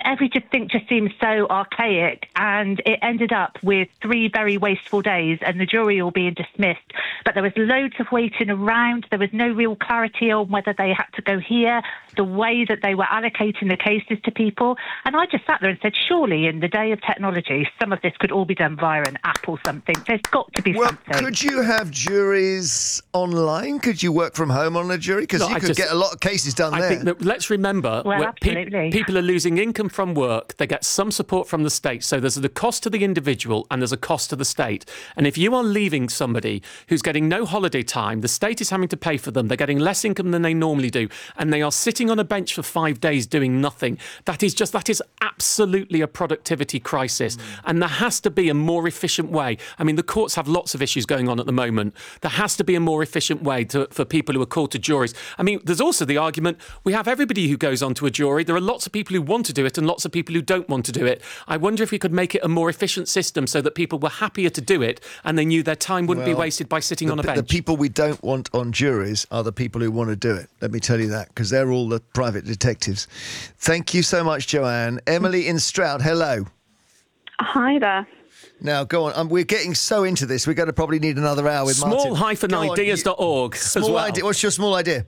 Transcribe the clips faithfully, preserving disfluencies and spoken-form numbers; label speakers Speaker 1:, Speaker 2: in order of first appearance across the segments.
Speaker 1: everything just seems so archaic, and it ended up with three very wasteful days and the jury all being dismissed. But there was loads of waiting around. There was no real clarity on whether they had to go here, the way that they were allocating the cases to people. And I just sat there and said, surely in the day of technology, some of this could all be done via an app or something. There's got to be
Speaker 2: well,
Speaker 1: something.
Speaker 2: Could you have juries online? Could you work from home on a jury? Because
Speaker 3: No,
Speaker 2: you
Speaker 3: I
Speaker 2: could
Speaker 3: just-
Speaker 2: get a lot of cases done
Speaker 3: I
Speaker 2: there.
Speaker 3: think that, let's remember,
Speaker 1: Well,
Speaker 3: where pe-
Speaker 1: absolutely.
Speaker 3: people are losing income from work. They get some support from the state. So there's the cost to the individual and there's a cost to the state. And if you are leaving somebody who's getting no holiday time, the state is having to pay for them. They're getting less income than they normally do. And they are sitting on a bench for five days doing nothing. That is just, that is absolutely a productivity crisis. Mm. And there has to be a more efficient way. I mean, the courts have lots of issues going on at the moment. There has to be a more efficient way to, for people who are called to juries. I mean, there's also the argument, we have everybody who goes onto a jury. There are lots of people who want to do it and lots of people who don't want to do it. I wonder if we could make it a more efficient system so that people were happier to do it and they knew their time wouldn't
Speaker 2: Well,
Speaker 3: be wasted by sitting
Speaker 2: the,
Speaker 3: on a bench.
Speaker 2: The people we don't want on juries are the people who want to do it. Let me tell you that, because they're all the private detectives. Thank you so much, Joanne. Emily in Stroud, hello.
Speaker 4: Hi there.
Speaker 2: Now, go on. Um, we're getting so into this, we're going to probably need another hour with Martin.
Speaker 3: small dash ideas dot org as
Speaker 2: Small
Speaker 3: well.
Speaker 2: idea. What's your small idea?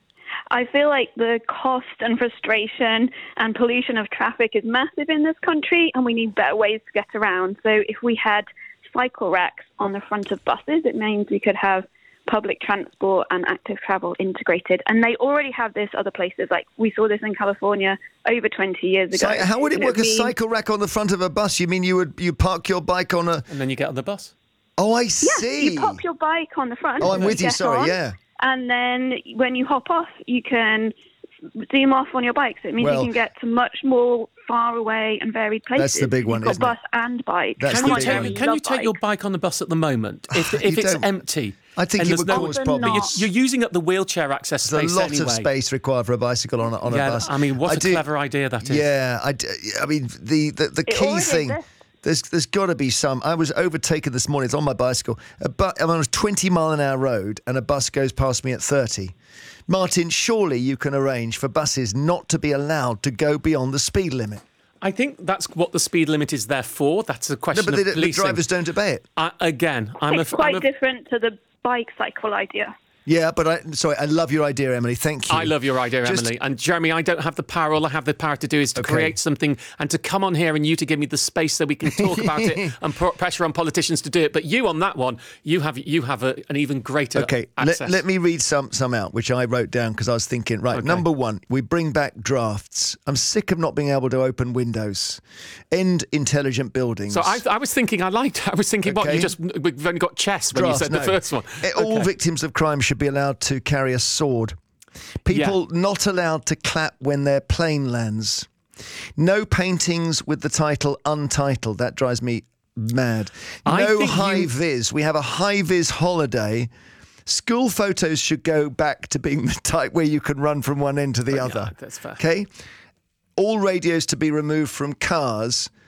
Speaker 4: I feel like the cost and frustration and pollution of traffic is massive in this country, and we need better ways to get around. So if we had cycle racks on the front of buses, it means we could have public transport and active travel integrated. And they already have this other places. Like we saw this in California over twenty years ago.
Speaker 2: So how would it
Speaker 4: And
Speaker 2: work? A
Speaker 4: means-
Speaker 2: cycle rack on the front of a bus? You mean you would you park your bike on a...
Speaker 3: And then you get on the bus.
Speaker 2: Oh, I
Speaker 4: Yeah,
Speaker 2: see.
Speaker 4: you pop your bike on the front.
Speaker 2: Oh, I'm with you.
Speaker 4: get
Speaker 2: Sorry,
Speaker 4: on,
Speaker 2: yeah.
Speaker 4: And then when you hop off, you can zoom off on your bike. So it means
Speaker 2: Well-
Speaker 4: you can get to much more far away and varied places.
Speaker 2: That's the big one,
Speaker 4: You've got
Speaker 2: isn't it?
Speaker 4: bus and bike.
Speaker 2: That's
Speaker 3: Can
Speaker 2: the
Speaker 3: you
Speaker 2: big
Speaker 3: take,
Speaker 2: one.
Speaker 3: can you take your bike on the bus at the moment if, if
Speaker 2: You
Speaker 3: it's
Speaker 2: don't-
Speaker 3: empty?
Speaker 2: I think
Speaker 3: and
Speaker 2: it
Speaker 3: there's
Speaker 2: would
Speaker 3: no,
Speaker 2: cause
Speaker 4: Often
Speaker 2: problems.
Speaker 4: not.
Speaker 3: You're using up the wheelchair access
Speaker 2: There's
Speaker 3: space
Speaker 2: a lot
Speaker 3: anyway.
Speaker 2: of space required for a bicycle on a, on
Speaker 3: Yeah,
Speaker 2: a bus.
Speaker 3: I mean, what
Speaker 2: a
Speaker 3: a clever idea that is.
Speaker 2: Yeah, I, d- I mean, the, the, the
Speaker 4: It
Speaker 2: key
Speaker 4: already
Speaker 2: thing,
Speaker 4: exists.
Speaker 2: there's there's got to be some. I was overtaken this morning. It's on my bicycle. A bu- I'm on a twenty mile an hour road and a bus goes past me at thirty. Martin, surely you can arrange for buses not to be allowed to go beyond the speed limit.
Speaker 3: I think that's what the speed limit is there for. That's a
Speaker 2: No,
Speaker 3: question
Speaker 2: but
Speaker 3: of
Speaker 2: the, the
Speaker 3: policing.
Speaker 2: drivers don't obey it.
Speaker 3: I, again, I'm a,
Speaker 4: It's quite
Speaker 3: I'm a
Speaker 4: different to the bike cycle idea.
Speaker 2: Yeah, but I sorry, I love your idea, Emily. Thank you.
Speaker 3: I love your idea,
Speaker 2: Just-
Speaker 3: Emily. And Jeremy, I don't have the power. All I have the power to do is to
Speaker 2: Okay.
Speaker 3: create something and to come on here and you to give me the space so we can talk about it and put pressure on politicians to do it. But you on that one, you have you have a, an even greater
Speaker 2: Okay,
Speaker 3: access.
Speaker 2: let, let me read some some out, which I wrote down because I was thinking, right,
Speaker 3: Okay.
Speaker 2: number one, we bring back drafts. I'm sick of not being able to open windows. End intelligent buildings.
Speaker 3: So I, I was thinking, I liked. I was thinking, what
Speaker 2: Okay.
Speaker 3: you just we've only got chess when
Speaker 2: Drafts,
Speaker 3: you said the
Speaker 2: no.
Speaker 3: first one.
Speaker 2: Eh, All
Speaker 3: Okay.
Speaker 2: victims of crime should be allowed to carry a sword. People not allowed to clap when their plane lands. No paintings with the title Untitled. That drives me mad.
Speaker 3: I
Speaker 2: No
Speaker 3: think you-
Speaker 2: high-vis. We have a high-vis holiday. School photos should go back to being the type where you can run from one end to the
Speaker 3: Oh,
Speaker 2: other.
Speaker 3: yeah, that's fair.
Speaker 2: Okay? All radios to be removed from cars